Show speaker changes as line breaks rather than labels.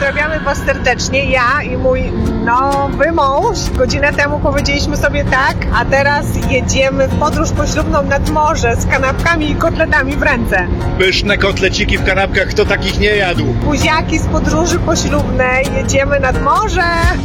Pozdrawiamy Was serdecznie. Ja i mój nowy mąż. Godzinę temu powiedzieliśmy sobie tak, a teraz jedziemy w podróż poślubną nad morze z kanapkami i kotletami w ręce.
Pyszne kotleciki w kanapkach, kto takich nie jadł?
Buziaki z podróży poślubnej. Jedziemy nad morze.